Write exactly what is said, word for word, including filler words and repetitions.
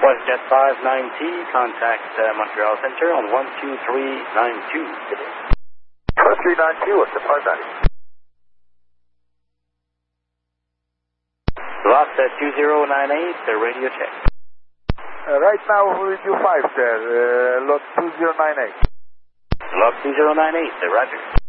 WestJet five nine T, contact uh, Montreal Center on one two three nine two today. one three nine two, what's the five ninety? Lost at two zero nine eight, the radio check. Uh, right now with you five, sir, uh, lot two zero nine eight. Log two zero nine eight, the Roger.